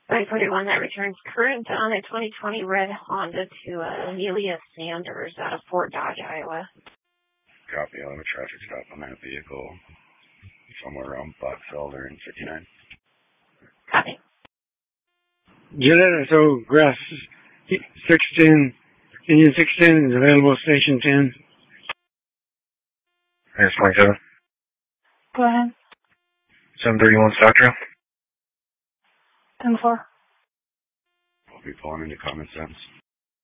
541 that returns current on a 2020 red Honda to Amelia Sanders out of Fort Dodge, Iowa. Copy. I'll have a traffic stop on that vehicle somewhere around Boxfeld or in 59. Copy. Gillette Auto Grass 610, Indian 610 is available, Station 10. Yes, 27. Go ahead. 731 Stock Trail. 10-4. We'll be pulling into Common Sense.